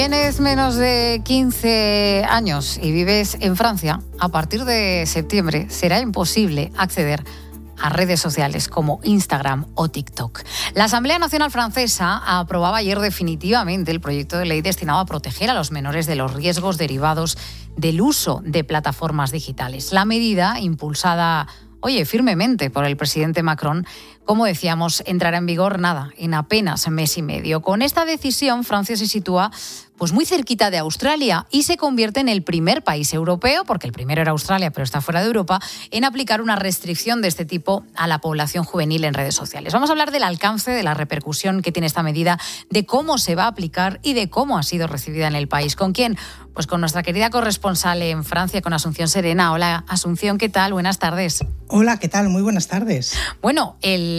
Tienes menos de 15 años y vives en Francia, a partir de septiembre será imposible acceder a redes sociales como Instagram o TikTok. La Asamblea Nacional Francesa aprobaba ayer definitivamente el proyecto de ley destinado a proteger a los menores de los riesgos derivados del uso de plataformas digitales. La medida, impulsada firmemente por el presidente Macron, como decíamos, entrará en vigor en apenas mes y medio. Con esta decisión, Francia se sitúa muy cerquita de Australia y se convierte en el primer país europeo, porque el primero era Australia, pero está fuera de Europa, en aplicar una restricción de este tipo a la población juvenil en redes sociales. Vamos a hablar del alcance, de la repercusión que tiene esta medida, de cómo se va a aplicar y de cómo ha sido recibida en el país. ¿Con quién? Pues con nuestra querida corresponsal en Francia, con Asunción Serena. Hola, Asunción, ¿qué tal? Buenas tardes. Hola, ¿qué tal? Muy buenas tardes. Bueno,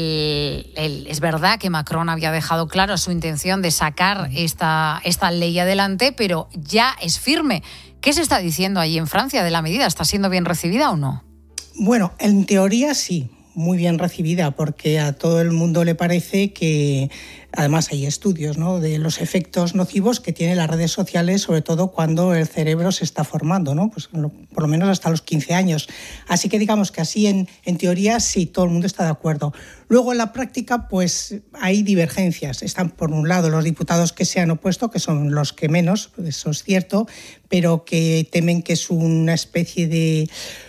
es verdad que Macron había dejado claro su intención de sacar esta ley adelante, pero ya es firme. ¿Qué se está diciendo allí en Francia de la medida? ¿Está siendo bien recibida o no? Bueno, en teoría sí, muy bien recibida, porque a todo el mundo le parece que, además hay estudios, ¿no?, de los efectos nocivos que tienen las redes sociales, sobre todo cuando el cerebro se está formando, ¿no?, pues por lo menos hasta los 15 años. Así que digamos que así en teoría sí, todo el mundo está de acuerdo. Luego en la práctica pues hay divergencias. Están por un lado los diputados que se han opuesto, que son los que menos, eso es cierto, pero que temen que es una especie de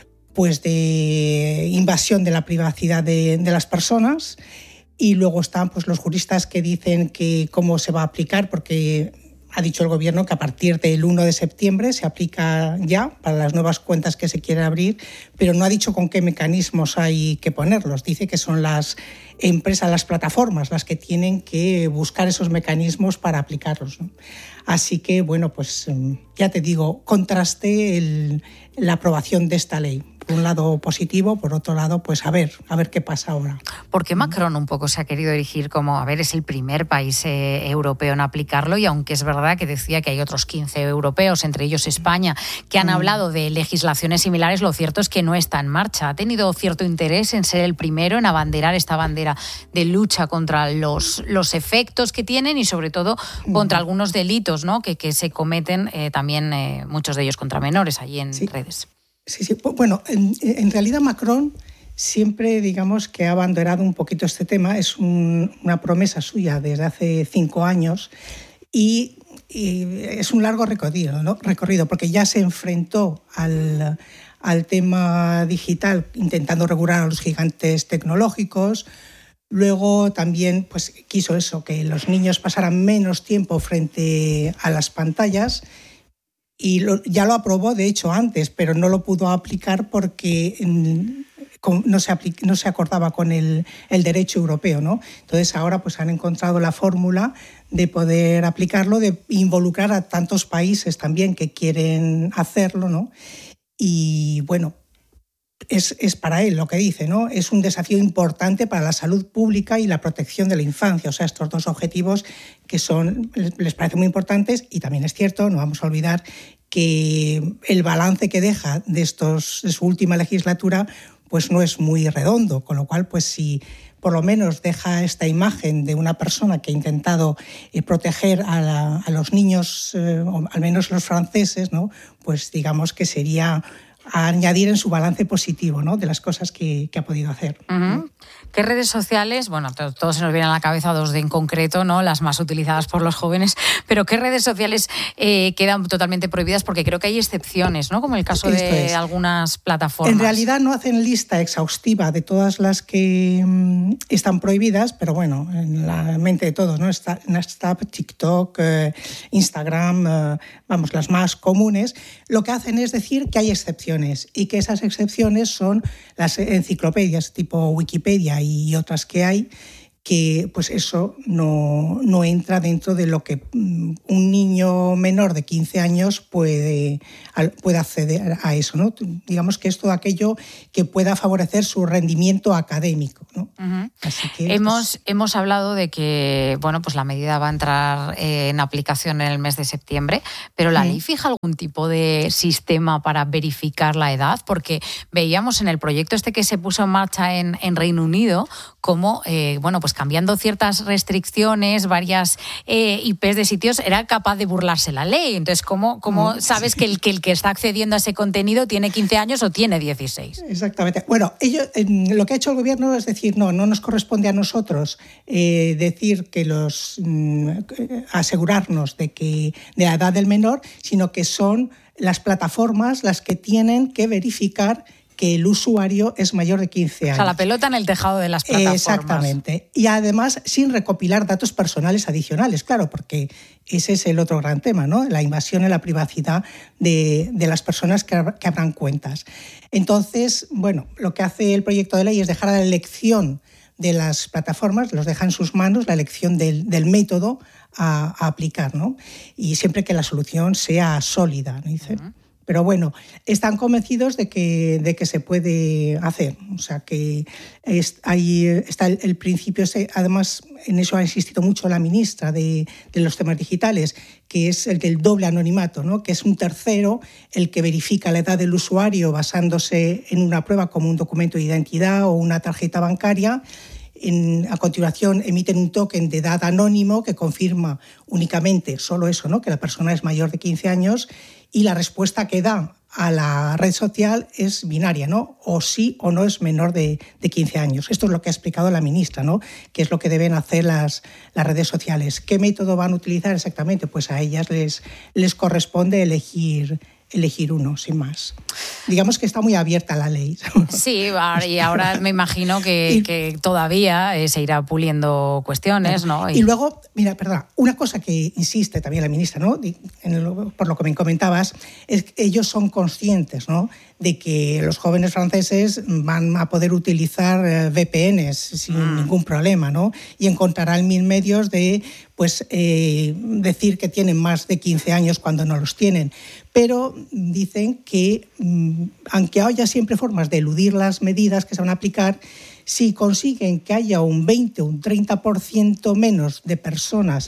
invasión de la privacidad de las personas. Y luego están los juristas que dicen que cómo se va a aplicar, porque ha dicho el gobierno que a partir del 1 de septiembre se aplica ya para las nuevas cuentas que se quieren abrir, pero no ha dicho con qué mecanismos hay que ponerlos. Dice que son las empresas, las plataformas, las que tienen que buscar esos mecanismos para aplicarlos, ¿no? Así que, bueno, pues ya te digo, contraste la aprobación de esta ley. Por un lado positivo, por otro lado, pues a ver qué pasa ahora. ¿Por qué Macron un poco se ha querido erigir como, es el primer país europeo en aplicarlo? Y aunque es verdad que decía que hay otros 15 europeos, entre ellos España, que han hablado de legislaciones similares, lo cierto es que no está en marcha. ¿Ha tenido cierto interés en ser el primero en abanderar esta bandera de lucha contra los efectos que tienen y sobre todo contra algunos delitos, ¿no?, que se cometen también, muchos de ellos contra menores allí en redes? Sí. Bueno, en realidad Macron siempre, digamos, que ha abanderado un poquito este tema. Es una promesa suya desde hace 5 años y es un largo recorrido, ¿no? Porque ya se enfrentó al tema digital intentando regular a los gigantes tecnológicos. Luego también quiso que los niños pasaran menos tiempo frente a las pantallas. Y ya lo aprobó, de hecho, antes, pero no lo pudo aplicar porque no se acordaba con el derecho europeo, ¿no? Entonces ahora han encontrado la fórmula de poder aplicarlo, de involucrar a tantos países también que quieren hacerlo, ¿no? Y bueno, es para él lo que dice, ¿no? Es un desafío importante para la salud pública y la protección de la infancia. O sea, estos dos objetivos que les parecen muy importantes. Y también es cierto, no vamos a olvidar, que el balance que deja de su última legislatura no es muy redondo. Con lo cual, si por lo menos deja esta imagen de una persona que ha intentado proteger a los niños, o al menos los franceses, ¿no?, pues digamos que sería a añadir en su balance positivo, ¿no?, de las cosas que ha podido hacer. Uh-huh. ¿Qué redes sociales? Bueno, todos se nos vienen a la cabeza dos en concreto, ¿no?, las más utilizadas por los jóvenes, pero ¿qué redes sociales quedan totalmente prohibidas? Porque creo que hay excepciones, ¿no?, como el caso de algunas plataformas. En realidad no hacen lista exhaustiva de todas las que están prohibidas, pero bueno, en la mente de todos, ¿no?, está Snapchat, TikTok, Instagram, las más comunes. Lo que hacen es decir que hay excepciones y que esas excepciones son las enciclopedias tipo Wikipedia y otras que hay, que eso no entra dentro de lo que un niño menor de 15 años puede acceder a eso, ¿no? Digamos que es todo aquello que pueda favorecer su rendimiento académico, ¿no? Uh-huh. Así que hemos hablado de que la medida va a entrar en aplicación en el mes de septiembre, pero ¿la ley fija algún tipo de sistema para verificar la edad? Porque veíamos en el proyecto que se puso en marcha en Reino Unido cómo pues cambiando ciertas restricciones, varias IPs de sitios, era capaz de burlarse la ley. Entonces, ¿cómo sabes que el que está accediendo a ese contenido tiene 15 años o tiene 16? Exactamente. Bueno, lo que ha hecho el gobierno es decir, no nos corresponde a nosotros decir que asegurarnos de la edad del menor, sino que son las plataformas las que tienen que verificar que el usuario es mayor de 15 años. O sea, la pelota en el tejado de las plataformas. Exactamente. Y además sin recopilar datos personales adicionales, claro, porque ese es el otro gran tema, ¿no? La invasión en la privacidad de las personas que abran cuentas. Entonces, bueno, lo que hace el proyecto de ley es dejar a la elección de las plataformas, los deja en sus manos la elección del método a aplicar, ¿no? Y siempre que la solución sea sólida, ¿no? Dice. Pero bueno, están convencidos de que se puede hacer. O sea, que ahí está el principio. Además, en eso ha insistido mucho la ministra de los temas digitales, que es el del doble anonimato, ¿no? Que es un tercero el que verifica la edad del usuario basándose en una prueba como un documento de identidad o una tarjeta bancaria. A continuación emiten un token de edad anónimo que confirma únicamente solo eso, ¿no? Que la persona es mayor de 15 años, y la respuesta que da a la red social es binaria, ¿no? O sí o no es menor de 15 años. Esto es lo que ha explicado la ministra, ¿no? Que es lo que deben hacer las redes sociales. ¿Qué método van a utilizar exactamente? Pues a ellas les corresponde elegir uno, sin más. Digamos que está muy abierta la ley. Sí, y ahora me imagino que todavía se irá puliendo cuestiones, ¿no? Y luego, mira, perdona, una cosa que insiste también la ministra, ¿no? Por lo que me comentabas, es que ellos son conscientes, ¿no? De que los jóvenes franceses van a poder utilizar VPNs sin ningún problema, ¿no? Y encontrarán mil medios de decir que tienen más de 15 años cuando no los tienen. Pero dicen que, aunque haya siempre formas de eludir las medidas que se van a aplicar, si consiguen que haya un 20 o un 30% menos de personas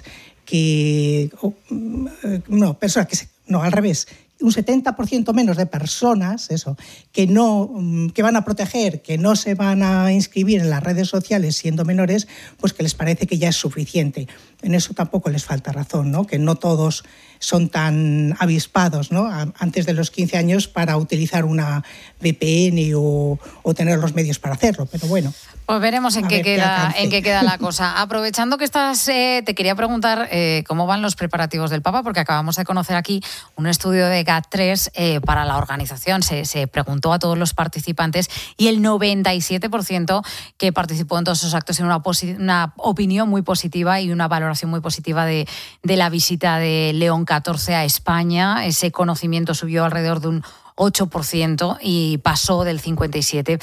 al revés, un 70% menos de personas, que van a proteger, que no se van a inscribir en las redes sociales siendo menores, pues que les parece que ya es suficiente. En eso tampoco les falta razón, ¿no? Que no todos son tan avispados, ¿no? Antes de los 15 años para utilizar una VPN o tener los medios para hacerlo, pero bueno. Pues veremos en qué queda la cosa. Aprovechando que estás, te quería preguntar cómo van los preparativos del Papa, porque acabamos de conocer aquí un estudio de GAT3 para la organización. Se preguntó a todos los participantes y el 97% que participó en todos esos actos tiene una opinión muy positiva y una valoración muy positiva de la visita de León XIV a España. Ese conocimiento subió alrededor de un 8% y pasó del 57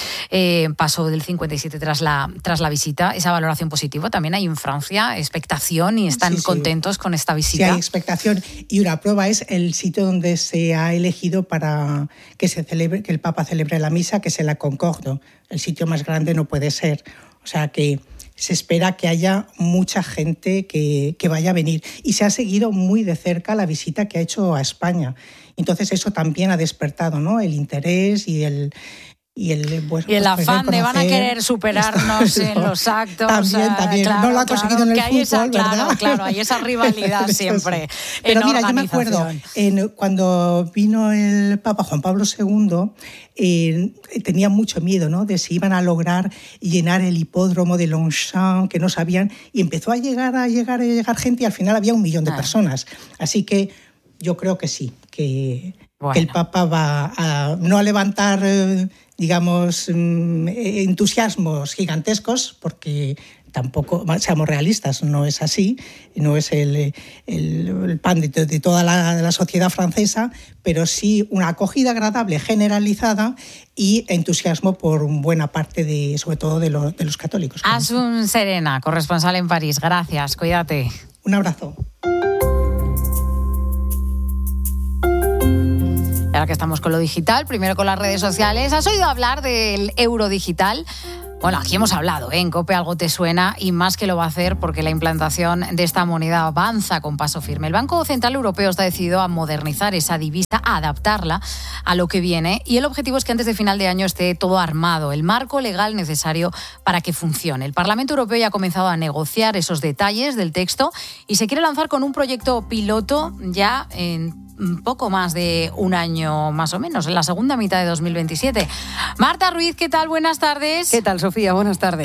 tras la visita. Esa valoración positiva también hay en Francia, expectación, y están contentos con esta visita. Sí, hay expectación, y una prueba es el sitio donde se ha elegido para que el Papa celebre la misa, que es en la Concorde. El sitio más grande no puede ser. O sea que se espera que haya mucha gente que vaya a venir. Y se ha seguido muy de cerca la visita que ha hecho a España. Entonces eso también ha despertado, ¿no? El interés y el afán de van a querer superarnos en los actos. También. Claro, no lo ha conseguido en el fútbol, ¿verdad? Claro, hay esa rivalidad siempre. Pero mira, yo me acuerdo, cuando vino el Papa Juan Pablo II, tenía mucho miedo, ¿no? De si iban a lograr llenar el hipódromo de Longchamp, que no sabían, y empezó a llegar gente, y al final había 1 millón de personas. Así que yo creo que sí, que el Papa va a no levantar, digamos, entusiasmos gigantescos, porque tampoco, seamos realistas, no es así, no es el pan de toda la sociedad francesa, pero sí una acogida agradable, generalizada, y entusiasmo por buena parte, sobre todo, de los católicos. Asun Serena, corresponsal en París. Gracias, cuídate. Un abrazo. Ahora que estamos con lo digital, primero con las redes sociales. ¿Has oído hablar del euro digital? Bueno, aquí hemos hablado, en COPE algo te suena y más que lo va a hacer porque la implantación de esta moneda avanza con paso firme. El Banco Central Europeo está decidido a modernizar esa divisa, a adaptarla a lo que viene y el objetivo es que antes de final de año esté todo armado, el marco legal necesario para que funcione. El Parlamento Europeo ya ha comenzado a negociar esos detalles del texto y se quiere lanzar con un proyecto piloto ya en poco más de un año más o menos, en la segunda mitad de 2027. Marta Ruiz, ¿qué tal? Buenas tardes. ¿Qué tal, Sofía? Buenas tardes.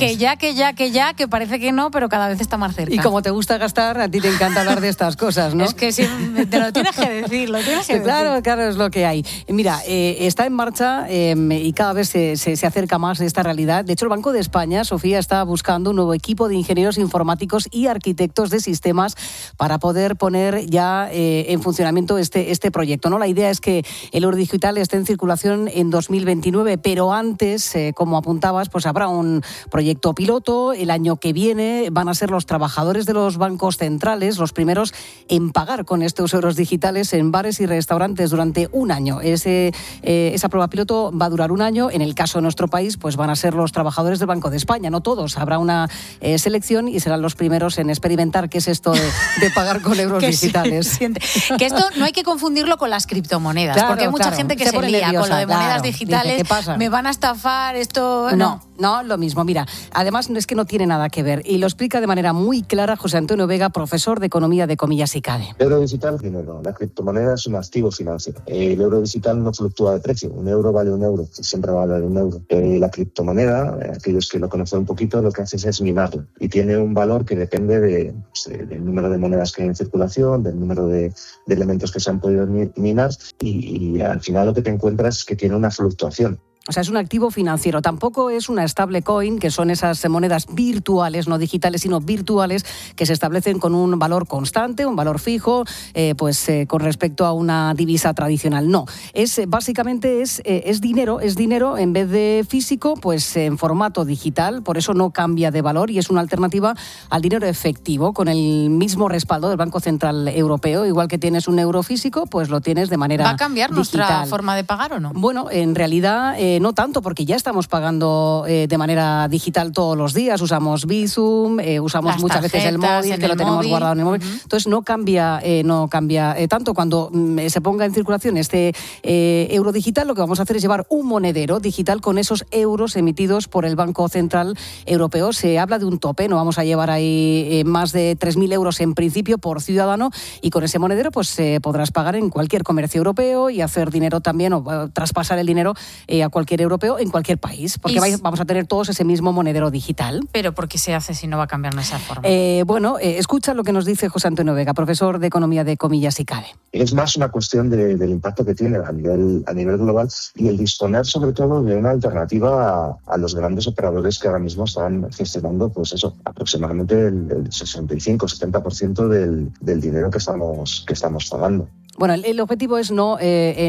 Que parece que no, pero cada vez está más cerca. Y como te gusta gastar, a ti te encanta hablar de estas cosas, ¿no? Es que siempre te lo tienes que decir, Claro, es lo que hay. Mira, está en marcha y cada vez se acerca más de esta realidad. De hecho, el Banco de España, Sofía, está buscando un nuevo equipo de ingenieros informáticos y arquitectos de sistemas para poder poner ya en funcionamiento este proyecto, ¿no? La idea es que el euro digital esté en circulación en 2029, pero antes, como apuntabas, pues habrá un proyecto piloto. El año que viene van a ser los trabajadores de los bancos centrales los primeros en pagar con estos euros digitales en bares y restaurantes durante un año. Esa prueba piloto va a durar un año. En el caso de nuestro país, pues van a ser los trabajadores del Banco de España, no todos. Habrá una selección y serán los primeros en experimentar qué es esto de pagar con euros digitales. Que esto no hay que confundirlo con las criptomonedas, claro, porque hay mucha gente que se lía nerviosa, con lo de monedas digitales. Dice, ¿qué pasa? ¿Me van a estafar esto? No, lo mismo. Mira, además es que no tiene nada que ver y lo explica de manera muy clara José Antonio Vega, profesor de Economía de Comillas y CADE. El euro digital, dinero. La criptomoneda es un activo financiero. El euro digital no fluctúa de precio. Un euro vale un euro y siempre va a valer un euro. La criptomoneda, aquellos que lo conocen un poquito, lo que hace es minarla y tiene un valor que depende del número de monedas que hay en circulación, del número de elementos que se han podido minar y al final lo que te encuentras es que tiene una fluctuación. O sea, es un activo financiero. Tampoco es una stablecoin, que son esas monedas virtuales, no digitales, sino virtuales, que se establecen con un valor constante, un valor fijo, con respecto a una divisa tradicional. No, básicamente es dinero en vez de físico, pues en formato digital. Por eso no cambia de valor y es una alternativa al dinero efectivo, con el mismo respaldo del Banco Central Europeo. Igual que tienes un euro físico, pues lo tienes de manera digital. ¿Va a cambiar nuestra forma de pagar o no? Bueno, en realidad no tanto, porque ya estamos pagando de manera digital todos los días. Usamos Bizum, usamos muchas veces el móvil, que lo tenemos guardado en el móvil. Entonces no cambia tanto. Cuando se ponga en circulación este euro digital, lo que vamos a hacer es llevar un monedero digital con esos euros emitidos por el Banco Central Europeo. Se habla de un tope, no vamos a llevar ahí más de 3.000 euros en principio por ciudadano, y con ese monedero pues podrás pagar en cualquier comercio europeo y hacer dinero también, o traspasar el dinero a cualquier europeo en cualquier país, porque vamos a tener todos ese mismo monedero digital. ¿Pero por qué se hace si no va a cambiar esa forma? Escucha lo que nos dice José Antonio Vega, profesor de Economía de Comillas y CADE. Es más una cuestión del impacto que tiene a nivel global y el disponer sobre todo de una alternativa a los grandes operadores que ahora mismo están gestionando aproximadamente el 65-70% del dinero que estamos pagando. Bueno, el objetivo es no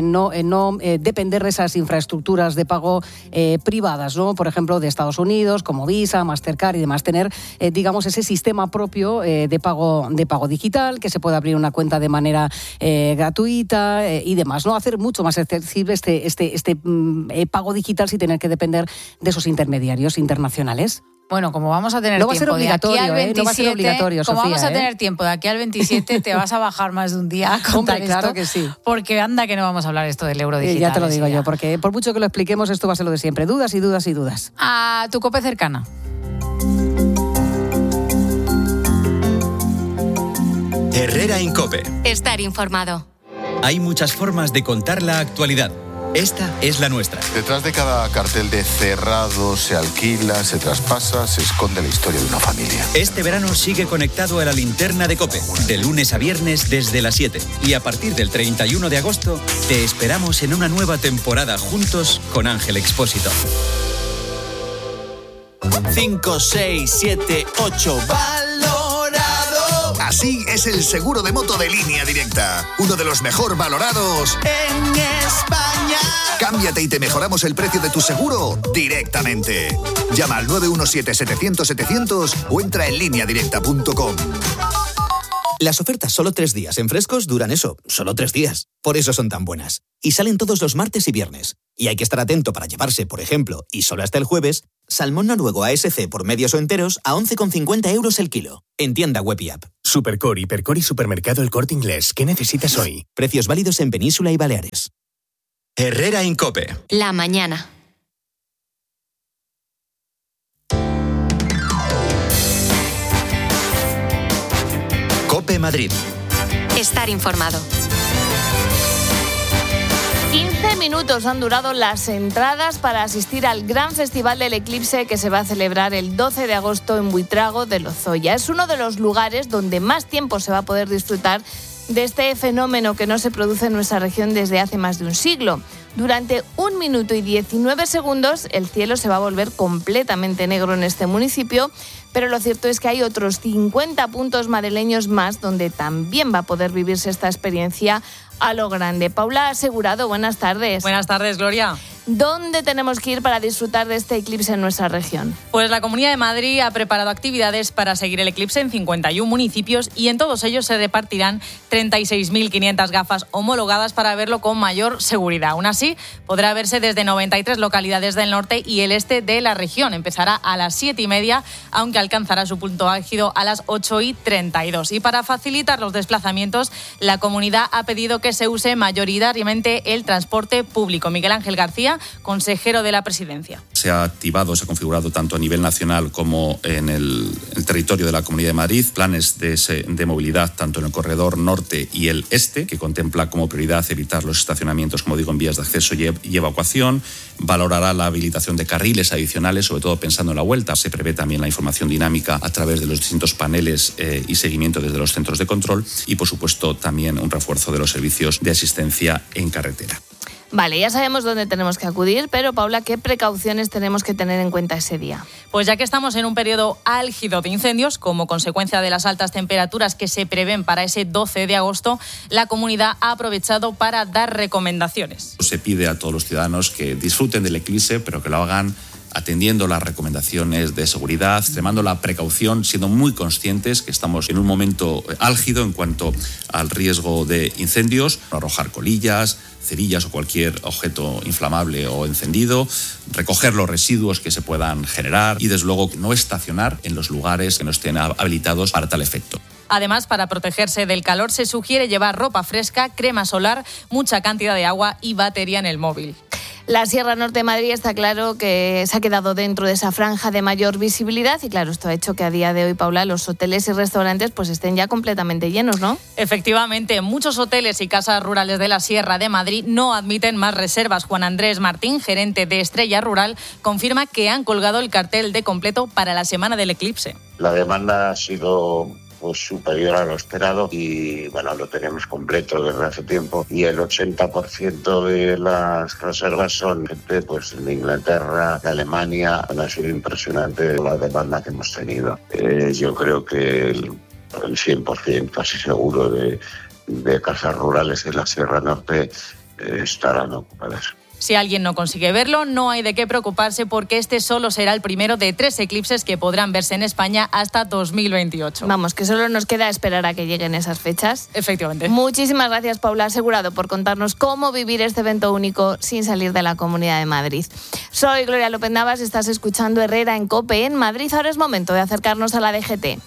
depender de esas infraestructuras de pago privadas, ¿no? Por ejemplo, de Estados Unidos, como Visa, Mastercard y demás. Tener, ese sistema propio de pago digital, que se pueda abrir una cuenta de manera gratuita y demás, ¿no? Hacer mucho más accesible este pago digital sin tener que depender de esos intermediarios internacionales. Bueno, como vamos a tener tiempo de aquí al 27, no va a ser obligatorio, como Sofía, vamos a tener tiempo de aquí al 27, te vas a bajar más de un día a contar claro esto, que sí. Porque anda que no vamos a hablar esto del euro digital. Ya te lo digo yo, porque por mucho que lo expliquemos, esto va a ser lo de siempre. Dudas y dudas y dudas. A tu COPE cercana. Herrera en COPE. Estar informado. Hay muchas formas de contar la actualidad. Esta es la nuestra. Detrás de cada cartel de cerrado, se alquila, se traspasa, se esconde la historia de una familia. Este verano sigue conectado a la linterna de COPE, de lunes a viernes desde las 7. Y a partir del 31 de agosto, te esperamos en una nueva temporada juntos con Ángel Expósito. 5, 6, 7, 8, valorado. Así es el seguro de moto de Línea Directa. Uno de los mejor valorados en España. Cámbiate y te mejoramos el precio de tu seguro directamente. Llama al 917-700-700 o entra en lineadirecta.com. Las ofertas solo 3 días en Frescos duran eso, solo 3 días. Por eso son tan buenas. Y salen todos los martes y viernes. Y hay que estar atento para llevarse, por ejemplo, y solo hasta el jueves, salmón noruego ASC por medios o enteros a 11,50 € el kilo. En tienda web y app. Supercore, Hipercore y Supermercado El Corte Inglés. ¿Qué necesitas hoy? Precios válidos en Península y Baleares. Herrera Incope. La mañana. Cope Madrid. Estar informado. 15 minutos han durado las entradas para asistir al gran festival del eclipse que se va a celebrar el 12 de agosto en Buitrago de Lozoya. Es uno de los lugares donde más tiempo se va a poder disfrutar de este fenómeno que no se produce en nuestra región desde hace más de un siglo. Durante 1 minuto y 19 segundos el cielo se va a volver completamente negro en este municipio, pero lo cierto es que hay otros 50 puntos madrileños más donde también va a poder vivirse esta experiencia a lo grande. Paula Asegurado, buenas tardes. Buenas tardes, Gloria. ¿Dónde tenemos que ir para disfrutar de este eclipse en nuestra región? Pues la Comunidad de Madrid ha preparado actividades para seguir el eclipse en 51 municipios y en todos ellos se repartirán 36.500 gafas homologadas para verlo con mayor seguridad. Aún así, podrá verse desde 93 localidades del norte y el este de la región. Empezará a las 7:30, aunque alcanzará su punto álgido a las 8:32. Y para facilitar los desplazamientos, la comunidad ha pedido que se use mayoritariamente el transporte público. Miguel Ángel García, consejero de la Presidencia. Se ha activado, se ha configurado tanto a nivel nacional como en el territorio de la Comunidad de Madrid planes de movilidad tanto en el corredor norte y el este, que contempla como prioridad evitar los estacionamientos, como digo, en vías de acceso y evacuación. Valorará la habilitación de carriles adicionales, sobre todo pensando en la vuelta. Se prevé también la información dinámica a través de los distintos paneles y seguimiento desde los centros de control y, por supuesto, también un refuerzo de los servicios de asistencia en carretera. Vale, ya sabemos dónde tenemos que acudir, pero Paula, ¿qué precauciones tenemos que tener en cuenta ese día? Pues ya que estamos en un periodo álgido de incendios, como consecuencia de las altas temperaturas que se prevén para ese 12 de agosto, la comunidad ha aprovechado para dar recomendaciones. Se pide a todos los ciudadanos que disfruten del eclipse, pero que lo hagan atendiendo las recomendaciones de seguridad, extremando la precaución, siendo muy conscientes que estamos en un momento álgido en cuanto al riesgo de incendios, arrojar colillas, cerillas o cualquier objeto inflamable o encendido, recoger los residuos que se puedan generar y, desde luego, no estacionar en los lugares que no estén habilitados para tal efecto. Además, para protegerse del calor, se sugiere llevar ropa fresca, crema solar, mucha cantidad de agua y batería en el móvil. La Sierra Norte de Madrid está claro que se ha quedado dentro de esa franja de mayor visibilidad y, claro, esto ha hecho que a día de hoy, Paula, los hoteles y restaurantes pues estén ya completamente llenos, ¿no? Efectivamente, muchos hoteles y casas rurales de la Sierra de Madrid no admiten más reservas. Juan Andrés Martín, gerente de Estrella Rural, confirma que han colgado el cartel de completo para la semana del eclipse. La demanda ha sido superior a lo esperado y bueno, lo tenemos completo desde hace tiempo y el 80% de las reservas son gente pues de Inglaterra, de Alemania. Ha sido impresionante la demanda que hemos tenido. Yo creo que el 100% casi seguro de casas rurales de la Sierra Norte estarán ocupadas. Si alguien no consigue verlo, no hay de qué preocuparse porque este solo será el primero de 3 eclipses que podrán verse en España hasta 2028. Vamos, que solo nos queda esperar a que lleguen esas fechas. Efectivamente. Muchísimas gracias, Paula Asegurado, por contarnos cómo vivir este evento único sin salir de la Comunidad de Madrid. Soy Gloria López Navas, estás escuchando Herrera en COPE en Madrid. Ahora es momento de acercarnos a la DGT.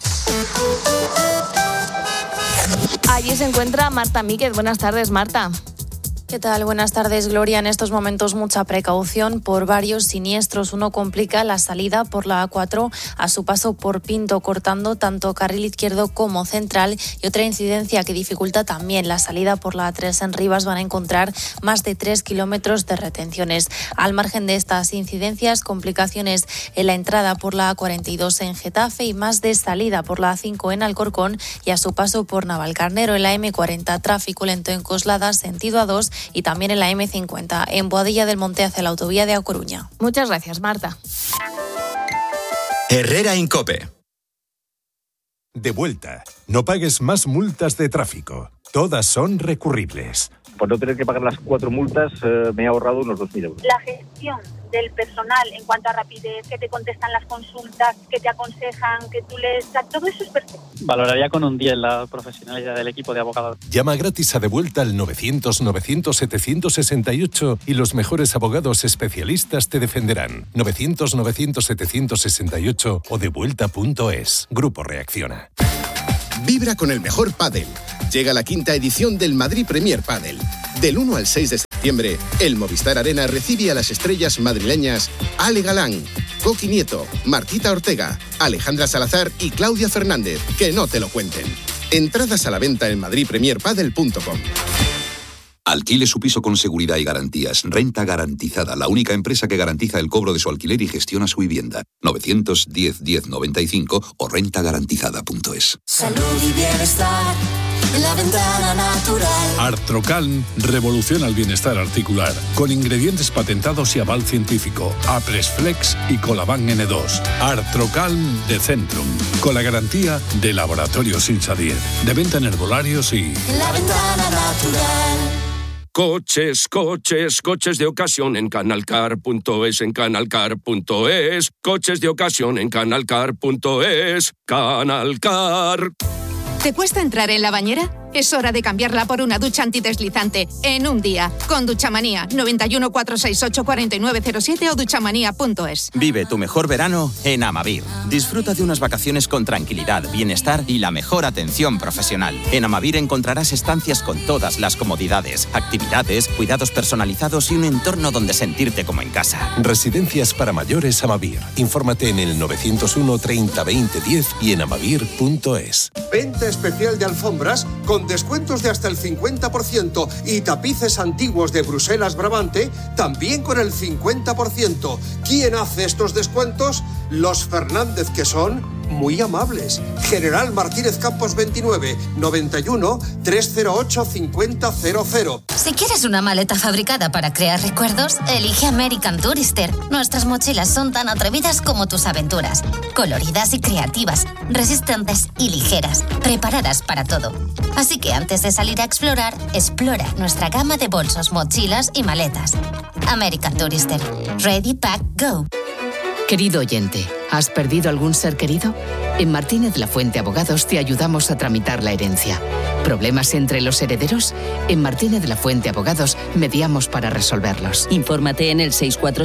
Allí se encuentra Marta Míquez. Buenas tardes, Marta. ¿Qué tal? Buenas tardes, Gloria. En estos momentos mucha precaución por varios siniestros. Uno complica la salida por la A4 a su paso por Pinto, cortando tanto carril izquierdo como central. Y otra incidencia que dificulta también la salida por la A3 en Rivas. Van a encontrar más de 3 kilómetros de retenciones. Al margen de estas incidencias, complicaciones en la entrada por la A42 en Getafe y más de salida por la A5 en Alcorcón y a su paso por Navalcarnero. En la M40, tráfico lento en Coslada, sentido A2, y también en la M50, en Boadilla del Monte hacia la autovía de A Coruña. Muchas gracias, Marta. Herrera Incope. De vuelta. No pagues más multas de tráfico. Todas son recurribles. Por no tener que pagar las 4 multas, me he ahorrado unos 2.000 euros. La gestión del personal en cuanto a rapidez, que te contestan las consultas, que te aconsejan, que tú lees, todo eso es perfecto. Valoraría con un 10 la profesionalidad del equipo de abogados. Llama gratis a Devuelta al 900-900-768 y los mejores abogados especialistas te defenderán. 900-900-768 o devuelta.es. Grupo Reacciona. Vibra con el mejor pádel. Llega la 5ª edición del Madrid Premier Pádel. Del 1 al 6 de septiembre, el Movistar Arena recibe a las estrellas madrileñas Ale Galán, Coqui Nieto, Martita Ortega, Alejandra Salazar y Claudia Fernández. Que no te lo cuenten. Entradas a la venta en madridpremierpadel.com. Alquile su piso con seguridad y garantías. Renta Garantizada, la única empresa que garantiza el cobro de su alquiler y gestiona su vivienda. 910-1095 o rentagarantizada.es. Salud y bienestar en la ventana natural. Artrocalm revoluciona el bienestar articular con ingredientes patentados y aval científico. Apresflex y Colaban N2. Artrocalm de Centrum, con la garantía de Laboratorios Insadier. De venta en herbolarios y... La ventana natural. Coches de ocasión en canalcar.es, en canalcar.es. Coches de ocasión en canalcar.es. Canalcar. ¿Te cuesta entrar en la bañera? Es hora de cambiarla por una ducha antideslizante en un día. Con Duchamanía. 91 468 4907 o duchamanía.es. Vive tu mejor verano en Amavir. Disfruta de unas vacaciones con tranquilidad, bienestar y la mejor atención profesional. En Amavir encontrarás estancias con todas las comodidades, actividades, cuidados personalizados y un entorno donde sentirte como en casa. Residencias para mayores Amavir. Infórmate en el 901 30 20 10 y en amavir.es. Venta especial de alfombras con descuentos de hasta el 50% y tapices antiguos de Bruselas Brabante también con el 50%. ¿Quién hace estos descuentos? Los Fernández, que son muy amables. General Martínez Campos 29, 91 308 5000. Si quieres una maleta fabricada para crear recuerdos, elige American Tourister. Nuestras mochilas son tan atrevidas como tus aventuras. Coloridas y creativas, resistentes y ligeras, preparadas para todo. Así que antes de salir a explorar, explora nuestra gama de bolsos, mochilas y maletas. American Tourister. Ready, Pack, Go. Querido oyente, ¿has perdido algún ser querido? En Martínez La Fuente Abogados te ayudamos a tramitar la herencia. ¿Problemas entre los herederos? En Martínez La Fuente Abogados mediamos para resolverlos. Infórmate en el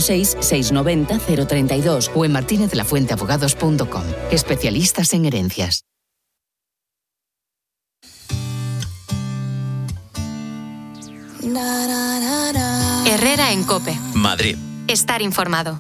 646-690-032 o en martinezlafuenteabogados.com. Especialistas en herencias. Herrera en COPE. Madrid. Estar informado.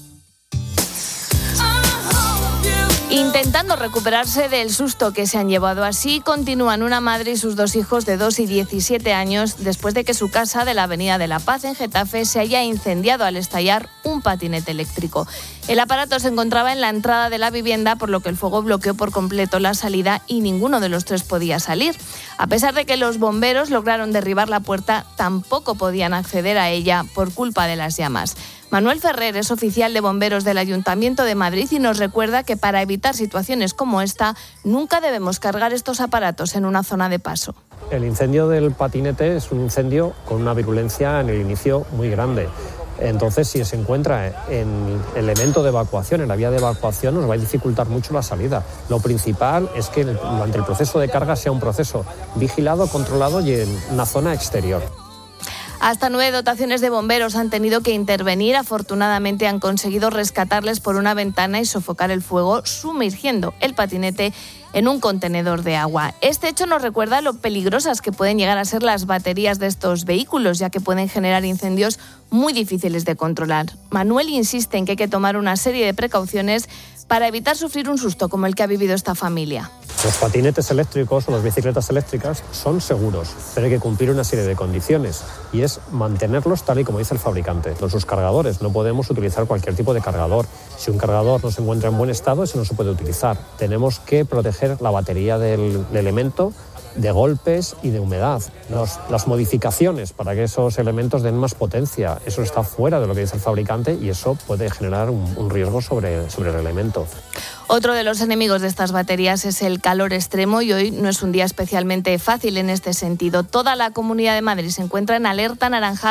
Intentando recuperarse del susto que se han llevado. Así continúan una madre y sus dos hijos de 2 y 17 años después de que su casa de la Avenida de la Paz en Getafe se haya incendiado al estallar un patinete eléctrico. El aparato se encontraba en la entrada de la vivienda, por lo que el fuego bloqueó por completo la salida y ninguno de los tres podía salir. A pesar de que los bomberos lograron derribar la puerta, tampoco podían acceder a ella por culpa de las llamas. Manuel Ferrer es oficial de bomberos del Ayuntamiento de Madrid y nos recuerda que para evitar situaciones como esta, nunca debemos cargar estos aparatos en una zona de paso. El incendio del patinete es un incendio con una virulencia en el inicio muy grande. Entonces, si se encuentra en el elemento de evacuación, en la vía de evacuación, nos va a dificultar mucho la salida. Lo principal es que durante el proceso de carga sea un proceso vigilado, controlado y en una zona exterior. Hasta 9 dotaciones de bomberos han tenido que intervenir. Afortunadamente han conseguido rescatarles por una ventana y sofocar el fuego, sumergiendo el patinete en un contenedor de agua. Este hecho nos recuerda lo peligrosas que pueden llegar a ser las baterías de estos vehículos, ya que pueden generar incendios muy difíciles de controlar. Manuel insiste en que hay que tomar una serie de precauciones para evitar sufrir un susto como el que ha vivido esta familia. Los patinetes eléctricos o las bicicletas eléctricas son seguros, pero hay que cumplir una serie de condiciones y es mantenerlos tal y como dice el fabricante. Con sus cargadores no podemos utilizar cualquier tipo de cargador. Si un cargador no se encuentra en buen estado, ese no se puede utilizar. Tenemos que proteger la batería del elemento de golpes y de humedad. Las modificaciones para que esos elementos den más potencia, eso está fuera de lo que dice el fabricante y eso puede generar un riesgo sobre el elemento. Otro de los enemigos de estas baterías es el calor extremo y hoy no es un día especialmente fácil en este sentido. Toda la Comunidad de Madrid se encuentra en alerta naranja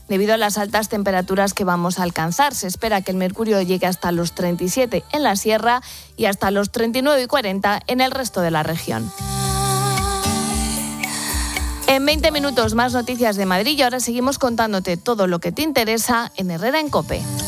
debido a las altas temperaturas que vamos a alcanzar. Se espera que el mercurio llegue hasta los 37 en la sierra y hasta los 39 y 40 en el resto de la región. En 20 minutos más noticias de Madrid y ahora seguimos contándote todo lo que te interesa en Herrera en COPE.